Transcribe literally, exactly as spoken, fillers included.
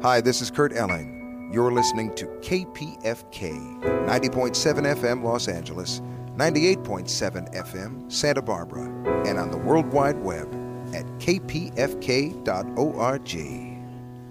Hi, this is Kurt Elling. You're listening to K P F K, ninety point seven F M Los Angeles, ninety-eight point seven F M Santa Barbara, and on the World Wide Web at k p f k dot org.